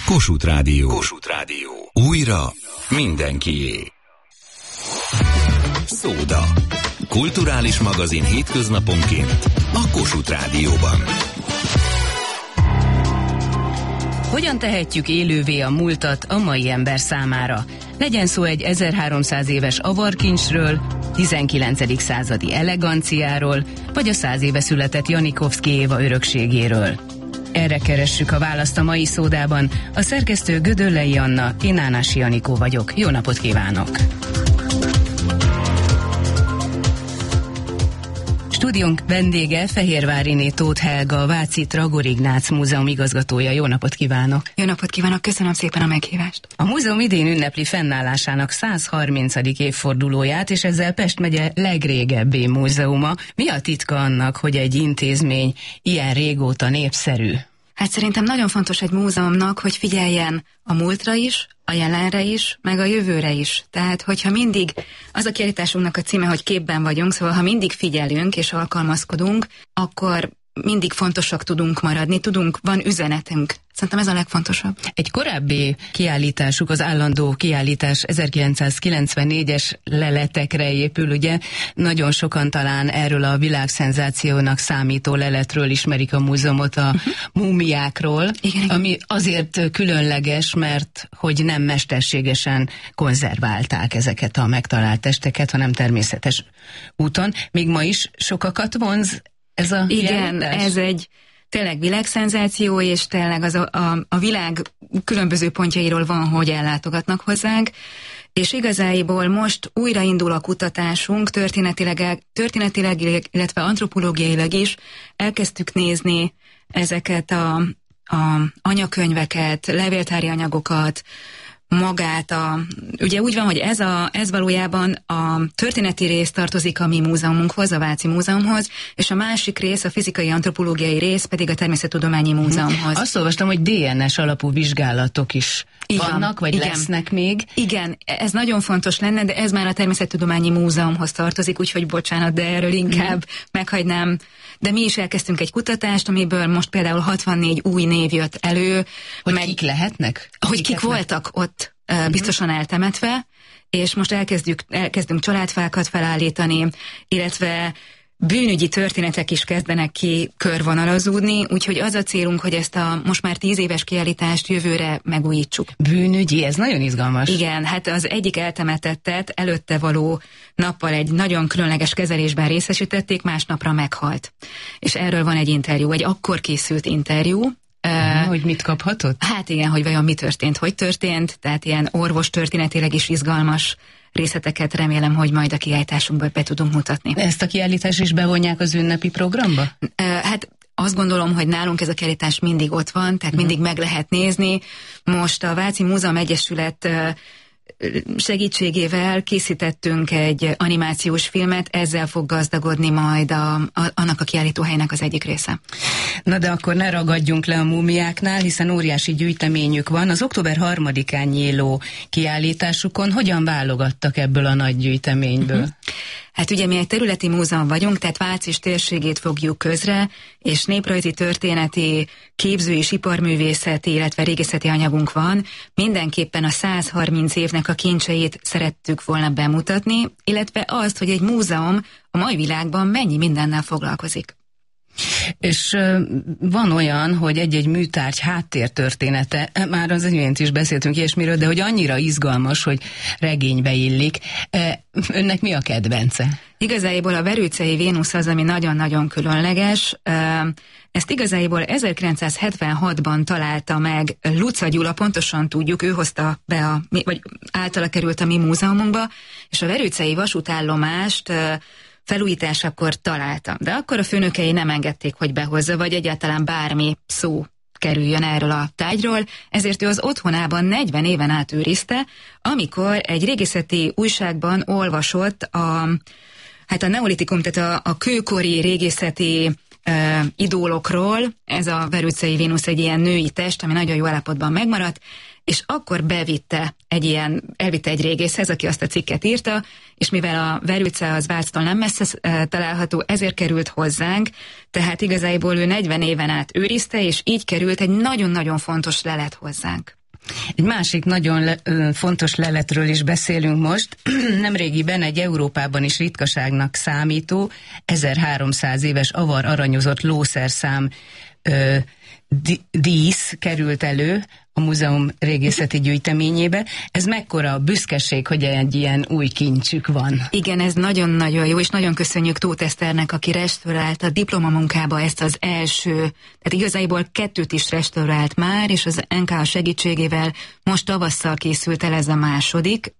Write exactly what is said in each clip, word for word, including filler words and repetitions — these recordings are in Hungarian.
Kossuth Rádió. Kossuth Rádió. Újra mindenkié. Szóda. Kulturális magazin hétköznaponként a Kossuth Rádióban. Hogyan tehetjük élővé a múltat a mai ember számára? Legyen szó egy ezerháromszáz éves avarkincsről, tizenkilencedik századi eleganciáról, vagy a száz éve született Janikovszky Éva örökségéről. Erre keressük a választ a mai szódában. A szerkesztő Gödöllei Anna, én Ánási Anikó vagyok. Jó napot kívánok! Stúdiónk vendége Fehérváriné Tóth Helga, a Váci Tragor Ignác Múzeum igazgatója. Jó napot kívánok! Jó napot kívánok, köszönöm szépen a meghívást! A múzeum idén ünnepli fennállásának százharmincadik évfordulóját, és ezzel Pest megye legrégebbi múzeuma. Mi a titka annak, hogy egy intézmény ilyen régóta népszerű? Hát szerintem nagyon fontos egy múzeumnak, hogy figyeljen a múltra is, a jelenre is, meg a jövőre is. Tehát, hogyha mindig, az a kiállításunknak a címe, hogy képben vagyunk, szóval ha mindig figyelünk és alkalmazkodunk, akkor mindig fontosak tudunk maradni, tudunk, van üzenetünk. Szerintem ez a legfontosabb. Egy korábbi kiállításuk, az állandó kiállítás ezerkilencszázkilencvennégyes leletekre épül, ugye? Nagyon sokan talán erről a világszenzációnak számító leletről ismerik a múzeumot, a uh-huh. múmiákról, igen, ami igen. azért különleges, mert hogy nem mesterségesen konzerválták ezeket a megtalált testeket, hanem természetes úton. Még ma is sokakat vonz ez a Igen, kiállítás? Ez egy tényleg világszenzáció, és tényleg az a, a, a világ különböző pontjairól van, hogy ellátogatnak hozzánk, és igazából most újraindul a kutatásunk, történetileg, történetileg, illetve antropológiailag is elkezdtük nézni ezeket a, a anyakönyveket, levéltári anyagokat, magát a... Ugye úgy van, hogy ez, a, ez valójában a történeti rész tartozik a mi múzeumunkhoz, a Váci Múzeumhoz, és a másik rész, a fizikai antropológiai rész pedig a Természettudományi Múzeumhoz. Azt olvastam, hogy dé en es alapú vizsgálatok is igen, vannak, vagy igen. lesznek még. Igen, ez nagyon fontos lenne, de ez már a Természettudományi Múzeumhoz tartozik, úgyhogy bocsánat, de erről inkább mm. meghagynám. De mi is elkezdtünk egy kutatást, amiből most például hatvannégy új név jött elő. Hogy meg, kik lehetnek? Hogy kik, kik kik voltak ott uh, biztosan eltemetve, és most elkezdjük, elkezdünk családfákat felállítani, illetve bűnügyi történetek is kezdenek ki körvonalazódni, úgyhogy az a célunk, hogy ezt a most már tíz éves kiállítást jövőre megújítsuk. Bűnügyi, ez nagyon izgalmas. Igen, hát az egyik eltemetettet előtte való nappal egy nagyon különleges kezelésben részesítették, másnapra meghalt. És erről van egy interjú, egy akkor készült interjú. Uh, hogy mit kaphatott? Hát igen, hogy vajon mi történt, hogy történt, tehát ilyen orvos történetileg is izgalmas részleteket remélem, hogy majd a kiállításunkból be tudunk mutatni. Ezt a kiállítást is bevonják az ünnepi programba? Hát azt gondolom, hogy nálunk ez a kiállítás mindig ott van, tehát mindig meg lehet nézni. Most a Váci Múzeum Egyesület segítségével készítettünk egy animációs filmet, ezzel fog gazdagodni majd a, a, annak a kiállítóhelynek az egyik része. Na de akkor ne ragadjunk le a múmiáknál, hiszen óriási gyűjteményük van. Az október harmadikán nyíló kiállításukon hogyan válogattak ebből a nagy gyűjteményből? Uh-huh. Hát ugye mi egy területi múzeum vagyunk, tehát Váci és térségét fogjuk közre, és néprajzi, történeti, képző és iparművészeti, illetve régészeti anyagunk van. Mindenképpen a százharminc évnek a kincseit szerettük volna bemutatni, illetve azt, hogy egy múzeum a mai világban mennyi mindennel foglalkozik. És uh, van olyan, hogy egy-egy műtárgy háttértörténete, már az imént is beszéltünk ilyesmiről, de hogy annyira izgalmas, hogy regénybe illik. Uh, önnek mi a kedvence? Igazából a Verőcei Vénusz az, ami nagyon-nagyon különleges. Uh, ezt igazából ezerkilencszázhetvenhatban találta meg Luca Gyula, pontosan tudjuk, ő hozta be, a, vagy általa került a mi múzeumunkba, és a verőcei vasútállomást uh, felújításakor találta. De akkor a főnökei nem engedték, hogy behozza, vagy egyáltalán bármi szó kerüljön erről a tárgyról, ezért ő az otthonában negyven éven át őrizte, amikor egy régészeti újságban olvasott a, hát a neolitikum, tehát a, a kőkori régészeti uh, idólokról, ez a Verőcei Vénusz egy ilyen női test, ami nagyon jó állapotban megmaradt, és akkor bevitte egy ilyen, elvitte egy régészhez, aki azt a cikket írta, és mivel a Verőce az Váctól nem messze e, található, ezért került hozzánk, tehát igazából ő negyven éven át őrizte, és így került egy nagyon-nagyon fontos lelet hozzánk. Egy másik nagyon le, fontos leletről is beszélünk most. Nemrégiben egy Európában is ritkaságnak számító ezerháromszáz éves avar aranyozott lószerszám ö, dísz került elő a múzeum régészeti gyűjteményébe. Ez mekkora büszkeség, hogy egy ilyen új kincsük van. Igen, ez nagyon-nagyon jó, és nagyon köszönjük Tóth Eszternek, aki restaurálta diplomamunkába ezt az első, tehát igazából kettőt is restaurált már, és az en ká á segítségével most tavasszal készült el ez a második.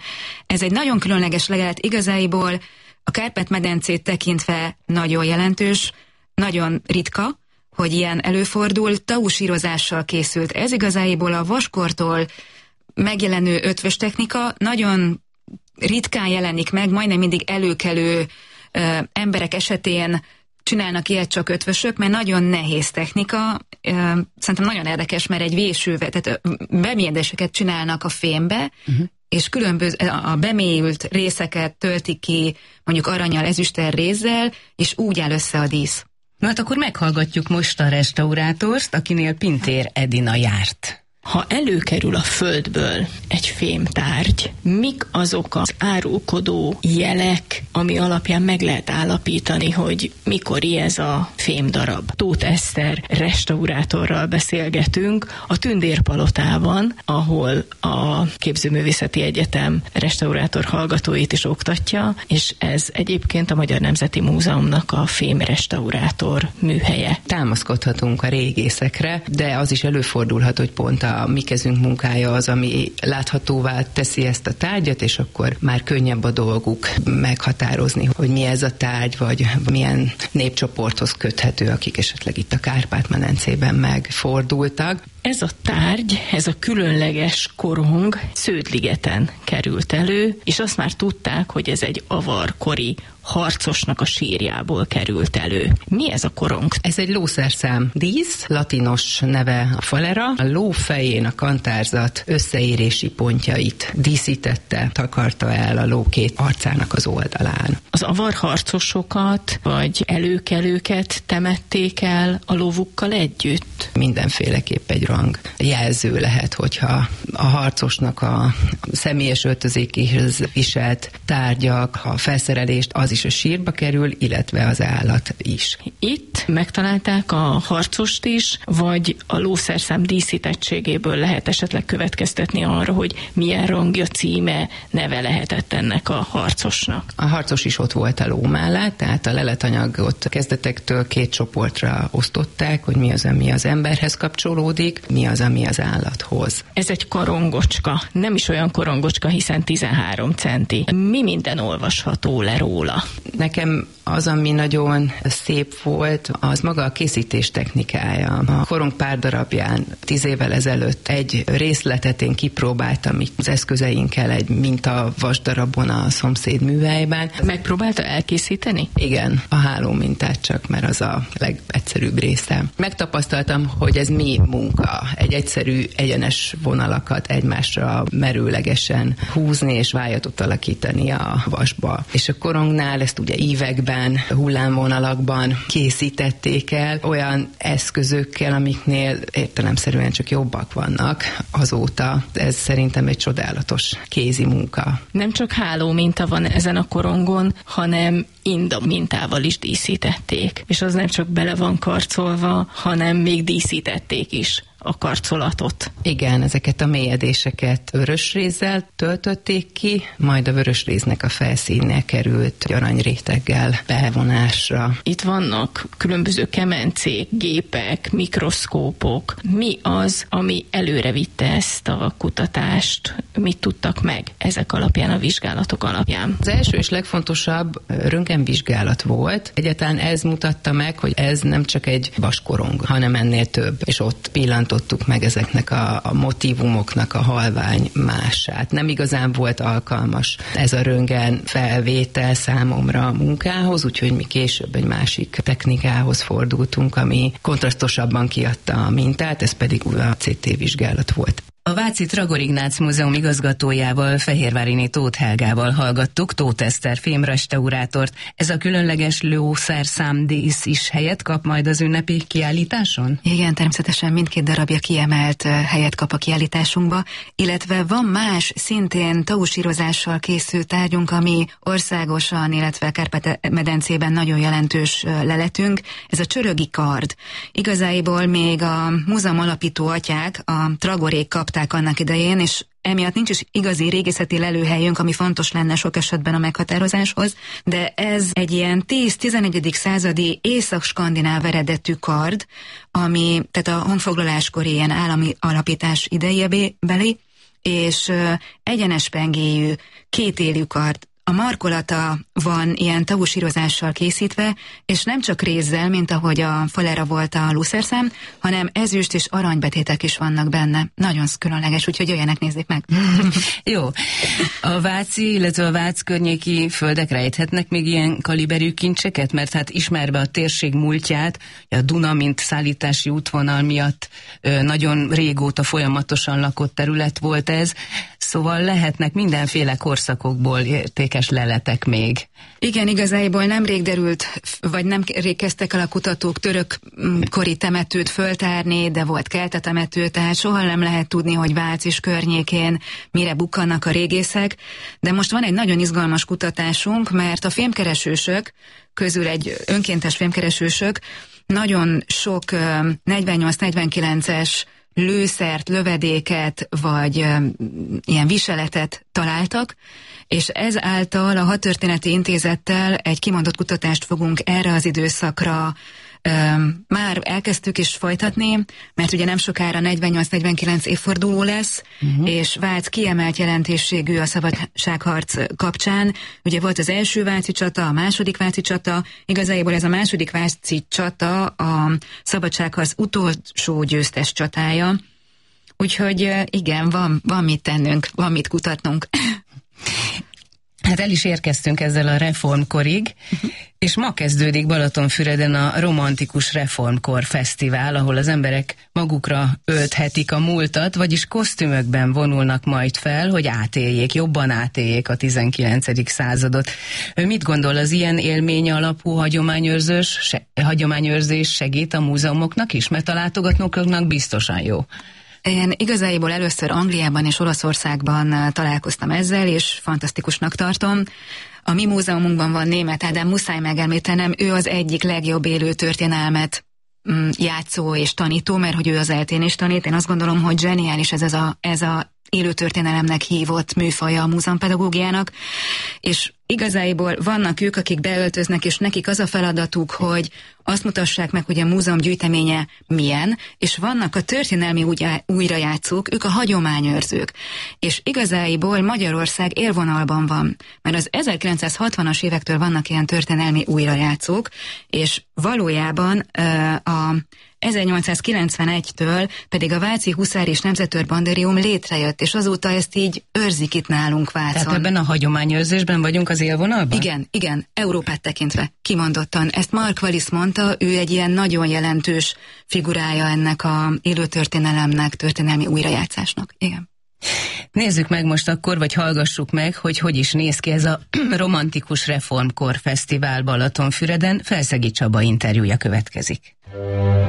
Ez egy nagyon különleges lelet, igazából a Kárpát-medencét tekintve nagyon jelentős, nagyon ritka, hogy ilyen előfordul, tausírozással készült. Ez igazából a vaskortól megjelenő ötvös technika, nagyon ritkán jelenik meg, majdnem mindig előkelő ö, emberek esetén csinálnak ilyet csak ötvösök, mert nagyon nehéz technika. Ö, szerintem nagyon érdekes, mert egy vésővel, tehát bemélyedéseket csinálnak a fémbe, uh-huh. és különböző, a bemélyült részeket töltik ki mondjuk arannyal, ezüsttel, rézzel, és úgy áll össze a dísz. Na hát akkor meghallgatjuk most a restaurátort, akinél Pintér Edina járt. Ha előkerül a földből egy fémtárgy, mik azok az árulkodó jelek, ami alapján meg lehet állapítani, hogy mikori ez a fémdarab? Tóth Eszter restaurátorral beszélgetünk a Tündérpalotában, ahol a Képzőművészeti Egyetem restaurátor hallgatóit is oktatja, és ez egyébként a Magyar Nemzeti Múzeumnak a fémrestaurátor műhelye. Támaszkodhatunk a régészekre, de az is előfordulhat, hogy pont a a mi kezünk munkája az, ami láthatóvá teszi ezt a tárgyat, és akkor már könnyebb a dolguk meghatározni, hogy mi ez a tárgy, vagy milyen népcsoporthoz köthető, akik esetleg itt a Kárpát-medencében megfordultak. Ez a tárgy, ez a különleges korong Sződligeten került elő, és azt már tudták, hogy ez egy avarkori harcosnak a sírjából került elő. Mi ez a korong? Ez egy lószerszám dísz, latinos neve a falera. A ló fején a kantárzat összeérési pontjait díszítette, takarta el a ló két arcának az oldalán. Az avarharcosokat vagy előkelőket temették el a lovukkal együtt? Mindenféleképp egy rang jelző lehet, hogyha a harcosnak a személyes öltözékéhez viselt tárgyak, a felszerelést, az is a sírba kerül, illetve az állat is. Itt megtalálták a harcost is, vagy a lószerszám díszítettségéből lehet esetleg következtetni arra, hogy milyen rangja, címe, neve lehetett ennek a harcosnak? A harcos is ott volt a ló mellett, tehát a leletanyagot kezdetektől két csoportra osztották, hogy mi az, ami az emberhez kapcsolódik, mi az, ami az állathoz. Ez egy korongocska, nem is olyan korongocska, hiszen tizenhárom centi. Mi minden olvasható le róla? Nekem az, ami nagyon szép volt, az maga a készítés technikája. A korong pár darabján tíz évvel ezelőtt egy részletet én kipróbáltam itt az eszközeinkkel egy minta vasdarabon a szomszéd műhelyben. Megpróbálta elkészíteni? Igen, a háló mintát csak, mert az a legegyszerűbb része. Megtapasztaltam, hogy ez mi munka. Egy egyszerű, egyenes vonalakat egymásra merőlegesen húzni és vájatot alakítani a vasba. És a korongnál ezt ugye ívekben, hullámvonalakban készítették el, olyan eszközökkel, amiknél értelemszerűen csak jobbak vannak azóta. Ez szerintem egy csodálatos kézi munka. Nem csak háló minta van ezen a korongon, hanem inda mintával is díszítették. És az nem csak bele van karcolva, hanem még díszítették is a karcolatot. Igen, ezeket a mélyedéseket vörösrézzel töltötték ki, majd a vörösréznek a felszínnél került aranyréteggel bevonásra. Itt vannak különböző kemencék, gépek, mikroszkópok. Mi az, ami előre vitte ezt a kutatást? Mit tudtak meg ezek alapján, a vizsgálatok alapján? Az első és legfontosabb röntgenvizsgálat volt. Egyáltalán ez mutatta meg, hogy ez nem csak egy vaskorong, hanem ennél több, és ott pillant tudtuk meg ezeknek a, a motívumoknak a halvány mását. Nem igazán volt alkalmas ez a röntgen felvétel számomra a munkához, úgyhogy mi később egy másik technikához fordultunk, ami kontrasztosabban kiadta a mintát, ez pedig a cé té vizsgálat volt. A A Váci Tragor Ignác Múzeum igazgatójával, Fehérváriné Tóth Helgával hallgattuk, Tóth Eszter fémrestaurátort. Ez a különleges lószerszámdísz is helyet kap majd az ünnepi kiállításon? Igen, természetesen mindkét darabja kiemelt helyet kap a kiállításunkba, illetve van más, szintén tausírozással készült tárgyunk, ami országosan, illetve Kárpát-medencében nagyon jelentős leletünk. Ez a csörögi kard. Igazából még a múzeum alapító atyák, a Tragorék kapták annak idején, és emiatt nincs is igazi régészeti lelőhelyünk, ami fontos lenne sok esetben a meghatározáshoz, de ez egy ilyen tíz-tizenegyedik századi észak-skandináv eredetű kard, ami tehát a honfoglaláskori ilyen állami alapítás idejébeli, és egyenes pengéjű, kétélű kard. A markolata van ilyen tausírozással készítve, és nem csak rézzel, mint ahogy a falera volt a lúszerszám, hanem ezüst és aranybetétek is vannak benne. Nagyon különleges, úgyhogy jöjjenek, nézzék meg. Jó. A váci, illetve a Vác környéki földek rejthetnek még ilyen kaliberű kincseket? Mert hát ismerve a térség múltját, a Duna, mint szállítási útvonal miatt nagyon régóta folyamatosan lakott terület volt ez, szóval lehetnek mindenféle korszakokból értékes leletek még. Igen, igazából nemrég derült, vagy nemrég kezdtek el a kutatók török kori temetőt föltárni, de volt kelta temető, tehát soha nem lehet tudni, hogy Vác és környékén mire bukkannak a régészek, de most van egy nagyon izgalmas kutatásunk, mert a fémkeresősök közül egy önkéntes fémkeresősök nagyon sok negyvennyolc-negyvenkilences lőszert, lövedéket, vagy um, ilyen viseletet találtak, és ezáltal a Hadtörténeti Intézettel egy kimondott kutatást fogunk erre az időszakra um, már elkezdtük is folytatni, mert ugye nem sokára negyvennyolc-negyvenkilenc évforduló lesz, uh-huh. és Vác kiemelt jelentőségű a szabadságharc kapcsán. Ugye volt az első váci csata, a második váci csata, igazából ez a második váci csata a szabadságharc utolsó győztes csatája. Úgyhogy igen, van, van mit tennünk, van mit kutatnunk. Hát el is érkeztünk ezzel a reformkorig, és ma kezdődik Balatonfüreden a Romantikus Reformkor Fesztivál, ahol az emberek magukra ölthetik a múltat, vagyis kosztümökben vonulnak majd fel, hogy átéljék, jobban átéljék a tizenkilencedik századot. Ő mit gondol, az ilyen élmény alapú hagyományőrzés, se, hagyományőrzés segít a múzeumoknak is, mert a látogatóknak biztosan jó? Én igazából először Angliában és Olaszországban találkoztam ezzel, és fantasztikusnak tartom. A mi múzeumunkban van Németh Ádám, muszáj megemlítenem, ő az egyik legjobb élő történelmet játszó és tanító, mert hogy ő az eltén is tanít. Én azt gondolom, hogy zseniális ez, ez a, ez a élő történelemnek hívott műfaja a múzeumpedagógiának, és igazából vannak ők, akik beöltöznek, és nekik az a feladatuk, hogy azt mutassák meg, hogy a múzeum gyűjteménye milyen, és vannak a történelmi újrajátszók, ők a hagyományőrzők. És igazából Magyarország élvonalban van, mert az ezerkilencszázhatvanas évektől vannak ilyen történelmi újrajátszók, és valójában a ezernyolcszázkilencvenegytől pedig a Váci Huszár és Nemzetőr Bandérium létrejött, és azóta ezt így őrzik itt nálunk Vácon. Tehát ebben a hagyományőrzésben vagyunk az élvonalban? Igen, igen, Európát tekintve, kimondottan. Ezt Mark Wallis mondta, ő egy ilyen nagyon jelentős figurája ennek a élőtörténelemnek, történelmi újrajátszásnak. Igen. Nézzük meg most akkor, vagy hallgassuk meg, hogy hogy is néz ki ez a Romantikus Reformkor Fesztivál Balatonfüreden. Felszegi Csaba interjúja következik.